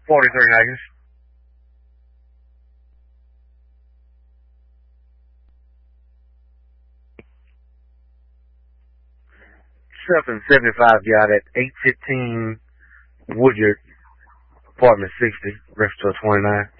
43 Higgins. Something 75 yacht at 815 Woodyard, apartment 60, Rexdale 29.